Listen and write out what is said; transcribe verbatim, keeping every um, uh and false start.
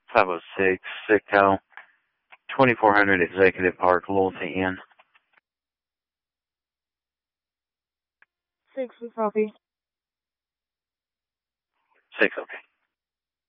five oh six, Sicko, twenty-four hundred Executive Park, Loyalty Inn. Six, copy. Six, okay.